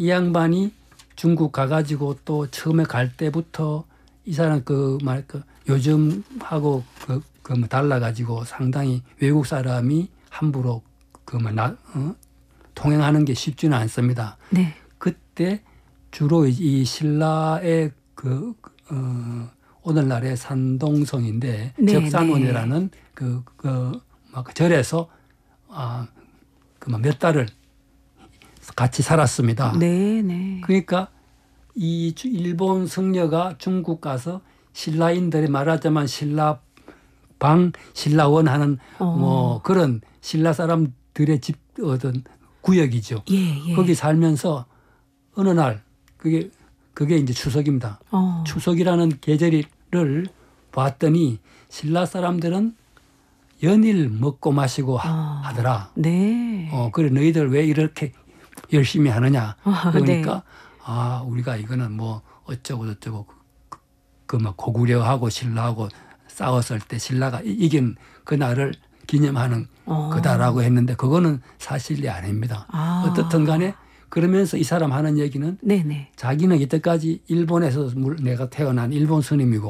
이 양반이 중국 가가지고 또 처음에 갈 때부터 이 사람 요즘하고 달라가지고 상당히 외국 사람이 함부로 통행하는 게 쉽지는 않습니다. 네. 그때 주로 이 신라의 오늘날의 산동성인데 네, 적산원이라는 절에서 몇 달을 같이 살았습니다. 네, 네. 그러니까 이 일본 승려가 중국 가서 신라인들이 말하자면 신라방, 신라원 하는 그런 신라 사람들의 집 어떤 구역이죠. 예, 예. 거기 살면서 어느 날 그게 이제 추석입니다. 추석이라는 계절을 봤더니 신라 사람들은 연일 먹고 마시고 하더라. 네. 그래 너희들 왜 이렇게 열심히 하느냐. 그러니까 네. 우리가 이거는 뭐 어쩌고 저쩌고 고구려하고 신라하고 싸웠을 때 신라가 이긴 그날을 기념하는 거다라고 했는데 그거는 사실이 아닙니다. 어떻든 간에 그러면서 이 사람 하는 얘기는 네네. 자기는 이때까지 일본에서 내가 태어난 일본 스님이고